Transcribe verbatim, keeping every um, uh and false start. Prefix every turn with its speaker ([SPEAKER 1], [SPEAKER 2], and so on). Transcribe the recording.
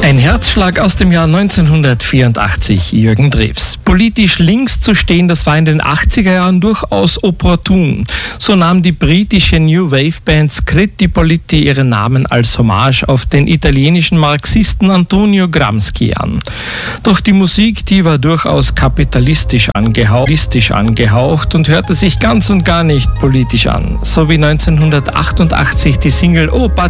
[SPEAKER 1] Ein Herzschlag aus dem Jahr neunzehnhundertvierundachtzig, Jürgen Drews. Politisch links zu stehen, das war in den achtziger Jahren durchaus opportun. So nahm die britische New Wave Band Scritti Politti ihren Namen als Hommage auf den italienischen Marxisten Antonio Gramsci an. Doch die Musik, die war durchaus kapitalistisch angehaucht, angehaucht und hörte sich ganz und gar nicht politisch an. So wie neunzehnhundertachtundachtzig die Single Oh